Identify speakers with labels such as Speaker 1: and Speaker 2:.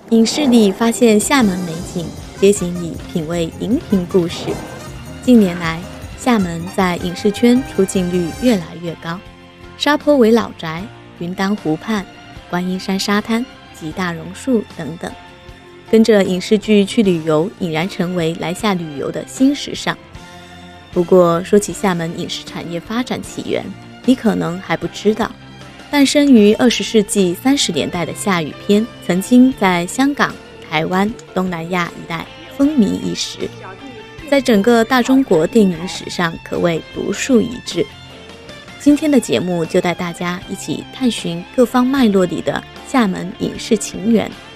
Speaker 1: 影视里发现厦门美景，街景里品味荧屏故事。近年来，厦门在影视圈出镜率越来越高，沙坡尾老宅、云丹湖畔、观音山沙滩及大榕树等等，跟着影视剧去旅游，已然成为来厦旅游的新时尚。不过，说起厦门影视产业发展起源，你可能还不知道。诞生于20世纪30年代的厦语片，曾经在香港、台湾、东南亚一带风靡一时，在整个大中国电影史上可谓独树一帜。今天的节目就带大家一起探寻各方脉络里的厦门影视情缘。